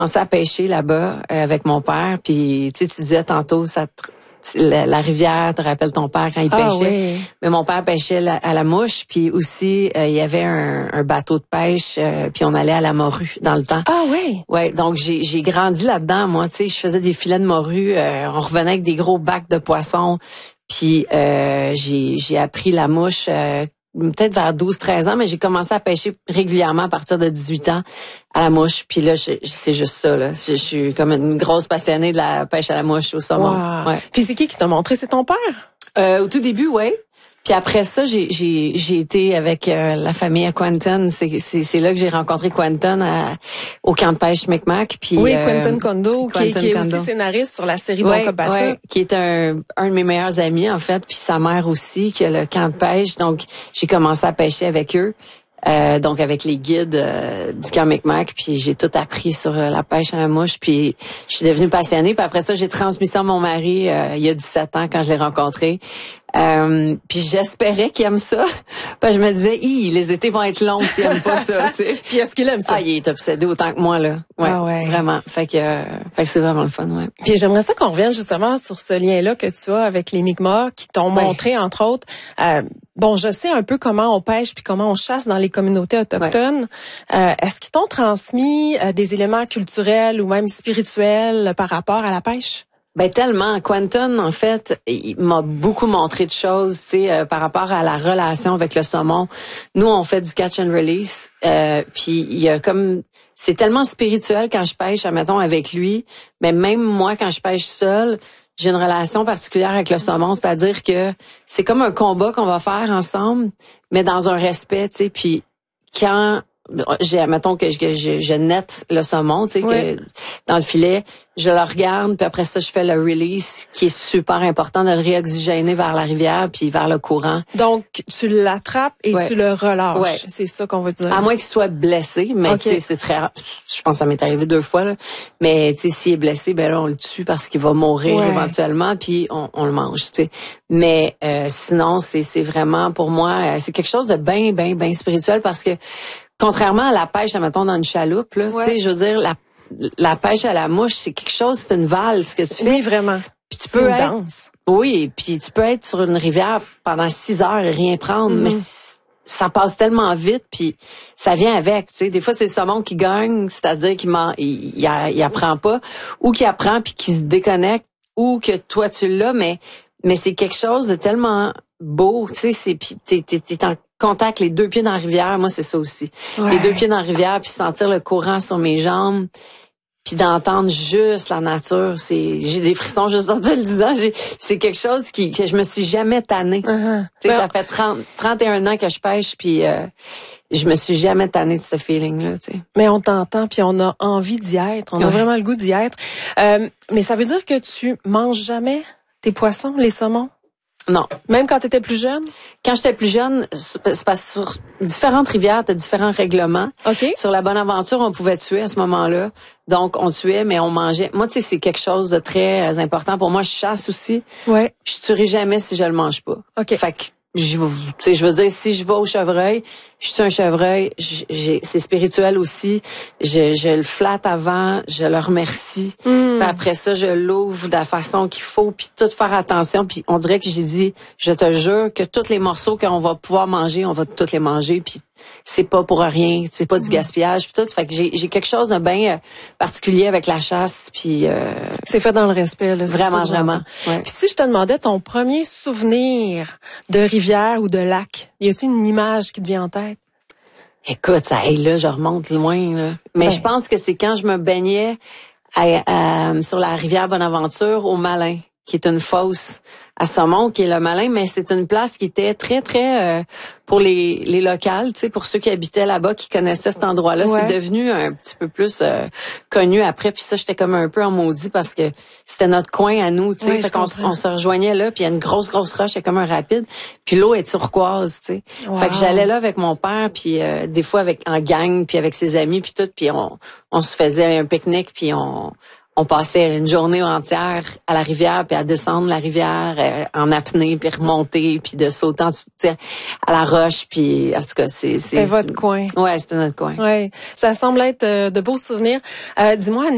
commencé à pêcher là-bas avec mon père. Puis tu disais tantôt, la rivière, te rappelle ton père quand il pêchait. Oui. Mais mon père pêchait à la mouche. Puis aussi, il y avait un bateau de pêche. Puis on allait à la morue dans le temps. Ah oui? Ouais, donc j'ai grandi là-dedans. Moi, tu sais, je faisais des filets de morue. On revenait avec des gros bacs de poissons. Puis j'ai appris la mouche peut-être vers 12-13 ans, mais j'ai commencé à pêcher régulièrement à partir de 18 ans à la mouche. Puis là, c'est juste ça. Là. Je suis comme une grosse passionnée de la pêche à la mouche au saumon. Wow. Ouais. Puis c'est qui t'a montré? C'est ton père? Au tout début, oui. Puis après ça, j'ai été avec la famille à Quentin. C'est là que j'ai rencontré Quentin au camp de pêche Micmac. Puis oui, Quentin Kondo, qui est aussi scénariste sur la série Bon Cop Bad Cop. Qui est un de mes meilleurs amis en fait, puis sa mère aussi, qui a le camp de pêche. Donc j'ai commencé à pêcher avec eux. Donc avec les guides du camp Micmac, puis j'ai tout appris sur la pêche à la mouche, puis je suis devenue passionnée. Puis après ça, j'ai transmis ça à mon mari il y a 17 ans quand je l'ai rencontré. Puis j'espérais qu'il aime ça. Puis je me disais, les étés vont être longs s'il aime pas ça, tu sais. Puis est-ce qu'il aime ça? Ah, il est obsédé autant que moi, là. Ouais, vraiment. Fait que c'est vraiment le fun, ouais. Puis j'aimerais ça qu'on revienne justement sur ce lien-là que tu as avec les Mi'kmaq qui t'ont montré, entre autres, bon, je sais un peu comment on pêche puis comment on chasse dans les communautés autochtones. Est-ce qu'ils t'ont transmis des éléments culturels ou même spirituels par rapport à la pêche? Ben tellement. Quentin, en fait, il m'a beaucoup montré de choses, tu sais, par rapport à la relation avec le saumon. Nous, on fait du catch and release, puis il y a comme, c'est tellement spirituel quand je pêche, admettons, avec lui. Mais même moi, quand je pêche seule, j'ai une relation particulière avec le saumon, c'est-à-dire que c'est comme un combat qu'on va faire ensemble, mais dans un respect, tu sais. Puis quand admettons que je nette le saumon, tu sais, que dans le filet, je le regarde, puis après ça, je fais le release, qui est super important de le réoxygéner vers la rivière puis vers le courant. Donc, tu l'attrapes et tu le relâches. Ouais. C'est ça qu'on va dire. À moins qu'il soit blessé, mais tu sais, c'est très rare. Je pense que ça m'est arrivé 2 fois, là. Mais tu sais, s'il est blessé, ben là, on le tue parce qu'il va mourir éventuellement, puis on le mange, tu sais. Mais sinon, c'est vraiment, pour moi, c'est quelque chose de bien spirituel parce que contrairement à la pêche, admettons, dans une chaloupe, là, tu sais, je veux dire, la pêche à la mouche, c'est quelque chose, c'est une valse que tu fais. Oui, vraiment. Puis tu peux danse. Oui, puis tu peux être sur une rivière pendant 6 heures et rien prendre, mais ça passe tellement vite, puis ça vient avec, tu sais. Des fois, c'est le saumon qui gagne, c'est-à-dire qu'il apprend pas, ou qu'il apprend puis qu'il se déconnecte, ou que toi, tu l'as, mais c'est quelque chose de tellement beau, tu sais, puis t'es en contact, les 2 pieds dans la rivière, moi c'est ça aussi. Les 2 pieds dans la rivière, puis sentir le courant sur mes jambes, puis d'entendre juste la nature, j'ai des frissons juste en te le disant. C'est quelque chose que je me suis jamais tannée. Tu sais, ça fait 31 ans que je pêche, puis je me suis jamais tannée de ce feeling-là, tu sais. Mais on t'entend, puis on a envie d'y être. On a vraiment le goût d'y être. Mais ça veut dire que tu manges jamais tes poissons, les saumons? Non. Même quand tu étais plus jeune? Quand j'étais plus jeune, c'est parce que sur différentes rivières, tu as différents règlements. Sur la Bonaventure, on pouvait tuer à ce moment-là. Donc, on tuait, mais on mangeait. Moi, tu sais, c'est quelque chose de très important. Pour moi, je chasse aussi. Ouais. Je tuerai jamais si je le mange pas. Fait que, je veux dire, si je vais au chevreuil, je tue un chevreuil, c'est spirituel aussi. Je le flatte avant, je le remercie. Puis après ça, je l'ouvre de la façon qu'il faut, puis tout faire attention. Puis on dirait que j'ai dit, je te jure que tous les morceaux qu'on va pouvoir manger, on va tous les manger. Puis c'est pas pour rien, c'est pas du gaspillage puis tout. Fait que j'ai quelque chose de bien particulier avec la chasse. Puis c'est fait dans le respect, là. Vraiment. Ouais. Puis si je te demandais ton premier souvenir de rivière ou de lac, y a-t-il une image qui te vient en tête? Écoute, là, je remonte loin, là. Mais je pense que c'est quand je me baignais sur la rivière Bonaventure au Malin, qui est une fosse à saumon, qui est le Malin, mais c'est une place qui était très pour les locales, tu sais, pour ceux qui habitaient là-bas, qui connaissaient cet endroit-là. C'est devenu un petit peu plus connu après, puis ça, j'étais comme un peu en maudit parce que c'était notre coin à nous, tu sais. Fait qu'on se rejoignait là, puis il y a une grosse roche, il y a comme un rapide, puis l'eau est turquoise, tu sais. Fait que j'allais là avec mon père, puis des fois en gang, puis avec ses amis, puis tout, puis on se faisait un pique-nique, puis on passait une journée entière à la rivière, puis à descendre la rivière en apnée, puis remonter, puis de sauter à la roche, puis en tout cas, c'était votre coin. Ouais, c'était notre coin. Ouais, ça semble être de beaux souvenirs. Dis-moi,